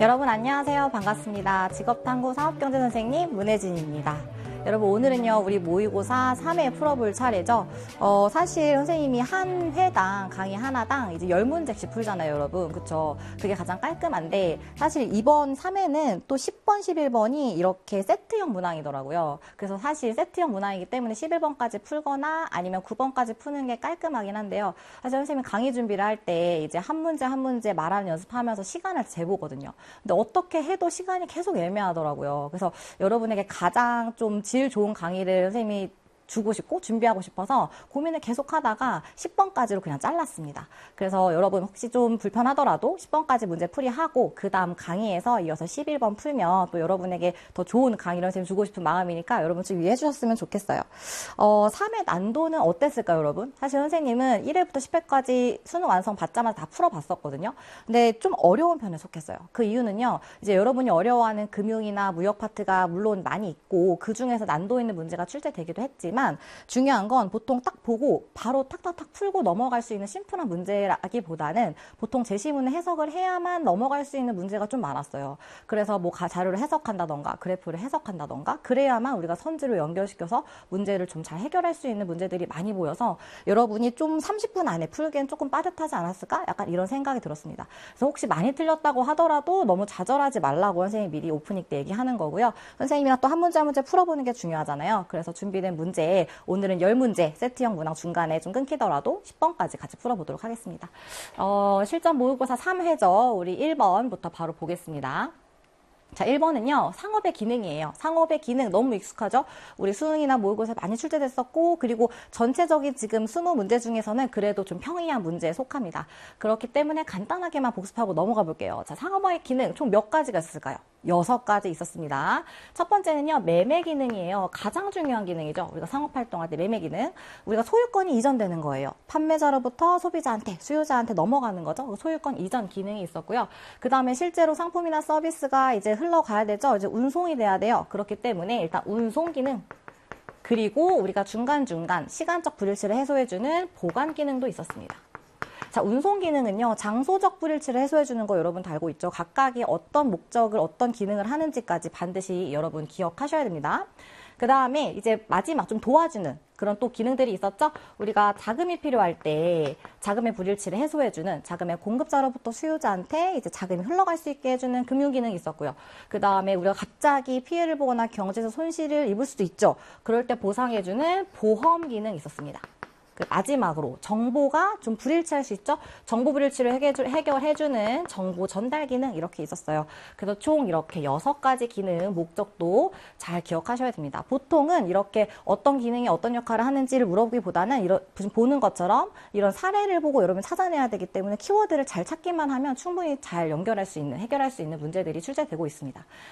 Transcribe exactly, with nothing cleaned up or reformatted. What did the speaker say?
여러분 안녕하세요. 반갑습니다. 직업탐구 사업경제 선생님 문혜진입니다. 여러분 오늘은요 우리 모의고사 삼 회 풀어볼 차례죠. 어, 사실 선생님이 한 회당 강의 하나당 이제 열 문제씩 풀잖아요, 여러분. 그쵸? 그게 가장 깔끔한데 사실 이번 삼 회는 또 십 번, 십일 번이 이렇게 세트형 문항이더라고요. 그래서 사실 세트형 문항이기 때문에 십일 번까지 풀거나 아니면 구 번까지 푸는 게 깔끔하긴 한데요. 사실 선생님이 강의 준비를 할 때 이제 한 문제 한 문제 말하는 연습하면서 시간을 재보거든요. 근데 어떻게 해도 시간이 계속 애매하더라고요. 그래서 여러분에게 가장 좀 질 좋은 강의를 선생님이 주고 싶고 준비하고 싶어서 고민을 계속 하다가 십 번까지로 그냥 잘랐습니다. 그래서 여러분 혹시 좀 불편하더라도 십 번까지 문제 풀이하고 그 다음 강의에서 이어서 십일 번 풀면 또 여러분에게 더 좋은 강의를 선생님 주고 싶은 마음이니까 여러분 좀 이해해 주셨으면 좋겠어요. 어, 삼 회 난도는 어땠을까요, 여러분? 사실 선생님은 일 회부터 십 회까지 수능 완성 받자마자 다 풀어봤었거든요. 근데 좀 어려운 편에 속했어요. 그 이유는요, 이제 여러분이 어려워하는 금융이나 무역 파트가 물론 많이 있고 그 중에서 난도 있는 문제가 출제되기도 했지만 중요한 건 보통 딱 보고 바로 탁탁탁 풀고 넘어갈 수 있는 심플한 문제라기보다는 보통 제시문을 해석을 해야만 넘어갈 수 있는 문제가 좀 많았어요. 그래서 뭐 자료를 해석한다던가 그래프를 해석한다던가 그래야만 우리가 선지로 연결시켜서 문제를 좀 잘 해결할 수 있는 문제들이 많이 보여서 여러분이 좀 삼십 분 안에 풀기엔 조금 빠듯하지 않았을까? 약간 이런 생각이 들었습니다. 그래서 혹시 많이 틀렸다고 하더라도 너무 좌절하지 말라고 선생님이 미리 오프닝 때 얘기하는 거고요. 선생님이랑 또 한 문제 한 문제 풀어보는 게 중요하잖아요. 그래서 준비된 문제 오늘은 열 문제 세트형 문항 중간에 좀 끊기더라도 십 번까지 같이 풀어보도록 하겠습니다. 어, 실전 모의고사 삼 회죠. 우리 일 번부터 바로 보겠습니다. 자, 일 번은요, 상업의 기능이에요. 상업의 기능 너무 익숙하죠? 우리 수능이나 모의고사 많이 출제됐었고, 그리고 전체적인 지금 이십 문제 중에서는 그래도 좀 평이한 문제에 속합니다. 그렇기 때문에 간단하게만 복습하고 넘어가 볼게요. 자, 상업의 기능 총 몇 가지가 있을까요? 여섯 가지 있었습니다. 첫 번째는요, 매매 기능이에요. 가장 중요한 기능이죠. 우리가 상업활동할 때 매매 기능. 우리가 소유권이 이전되는 거예요. 판매자로부터 소비자한테, 수요자한테 넘어가는 거죠. 소유권 이전 기능이 있었고요. 그 다음에 실제로 상품이나 서비스가 이제 흘러가야 되죠. 이제 운송이 돼야 돼요. 그렇기 때문에 일단 운송 기능. 그리고 우리가 중간중간 시간적 불일치를 해소해주는 보관 기능도 있었습니다. 자, 운송 기능은요, 장소적 불일치를 해소해주는 거 여러분 다 알고 있죠? 각각이 어떤 목적을, 어떤 기능을 하는지까지 반드시 여러분 기억하셔야 됩니다. 그 다음에 이제 마지막 좀 도와주는 그런 또 기능들이 있었죠? 우리가 자금이 필요할 때 자금의 불일치를 해소해주는 자금의 공급자로부터 수요자한테 이제 자금이 흘러갈 수 있게 해주는 금융 기능이 있었고요. 그 다음에 우리가 갑자기 피해를 보거나 경제에서 손실을 입을 수도 있죠. 그럴 때 보상해주는 보험 기능이 있었습니다. 마지막으로 정보가 좀 불일치할 수 있죠. 정보 불일치를 해결해주는 정보 전달 기능 이렇게 있었어요. 그래서 총 이렇게 여섯 가지 기능 목적도 잘 기억하셔야 됩니다. 보통은 이렇게 어떤 기능이 어떤 역할을 하는지를 물어보기보다는 이런 보는 것처럼 이런 사례를 보고 여러분 찾아내야 되기 때문에 키워드를 잘 찾기만 하면 충분히 잘 연결할 수 있는 해결할 수 있는 문제들이 출제되고 있습니다.